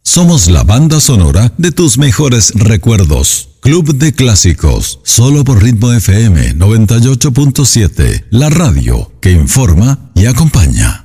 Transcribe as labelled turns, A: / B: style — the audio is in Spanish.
A: Somos la banda sonora de tus mejores recuerdos. Club de Clásicos, solo por Ritmo FM 98.7, la radio que informa y acompaña.